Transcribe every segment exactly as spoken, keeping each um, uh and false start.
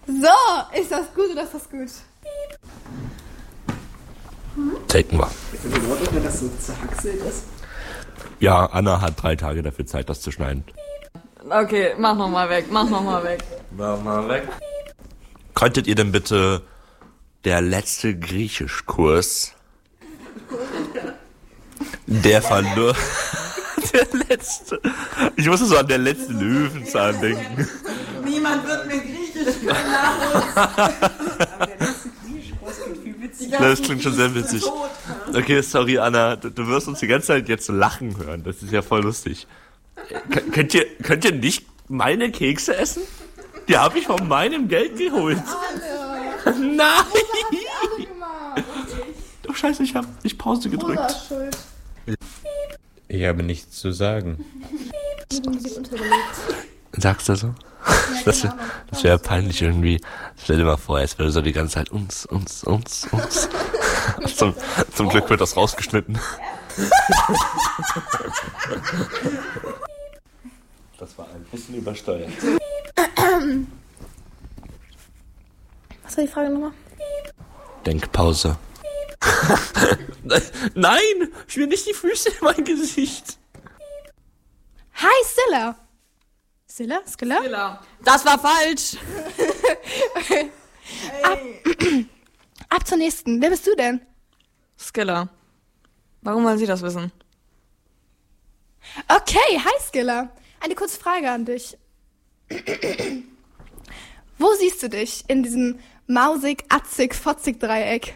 So, ist das gut oder ist das gut? Taken wir. Ist das in Ordnung, wenn das so zerhackselt ist? Ja, Anna hat drei Tage dafür Zeit, das zu schneiden. Okay, mach nochmal weg, mach nochmal weg. Mach mal weg. Könntet ihr denn bitte der letzte Griechischkurs, der verlor... Der letzte... Ich musste so an der letzte Löwenzahn denken. Niemand wird mir Griechisch können nach uns. Aber der letzte Griechischkurs klingt viel witziger. Das klingt schon sehr witzig. Okay, sorry, Anna. Du, du wirst uns die ganze Zeit jetzt so lachen hören. Das ist ja voll lustig. K- könnt ihr, könnt ihr nicht meine Kekse essen? Die habe ich von meinem Geld geholt. Alle. Nein! Alle gemacht. Oh Scheiße, ich habe nicht Pause Rosa gedrückt. ist schuld. Ich habe nichts zu sagen. Die Musik untergelegt. Sagst du so? Das wäre das wär peinlich irgendwie. Stell dir mal vor, es würde so die ganze Zeit uns, uns, uns, uns. Zum, zum Glück wird das rausgeschnitten. Das war ein bisschen übersteuert. Was war die Frage nochmal? Denkpause. Nein! Ich will nicht die Füße in mein Gesicht. Hi, Scylla. Scylla? Scylla? Fehler. Das war falsch. Ab, ab zur nächsten. Wer bist du denn? Skilla. Warum wollen Sie das wissen? Okay, hi Scylla. Eine kurze Frage an dich. Wo siehst du dich in diesem mausig-atzig-fotzig-Dreieck?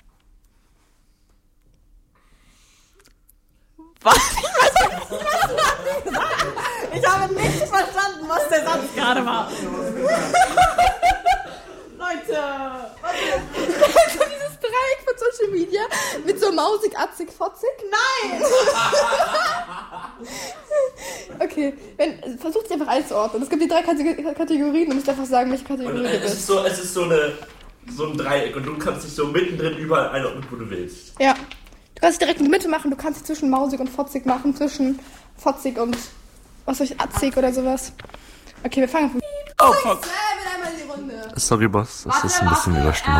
Was? Ich weiß nicht, was du gesagt hast. Ich habe nicht verstanden, was der Satz gerade war. Leute! Also dieses Dreieck von Social Media mit so mausig-atzig-fotzig? Nein! Okay, wenn, versucht sich einfach einzuordnen. Es gibt die drei Kate- Kategorien und du musst einfach sagen, welche Kategorie Und du es ist bist. so, es ist so, eine, so ein Dreieck und du kannst dich so mittendrin überall einordnen, wo du willst. Ja. Du kannst dich direkt in die Mitte machen, du kannst dich zwischen mausig und fotzig machen, zwischen fotzig und, was weiß ich, atzig oder sowas. Okay, wir fangen von... Oh fuck. Äh, mit einmal in die Runde. Sorry, Boss, das ist ein bisschen überstimmt.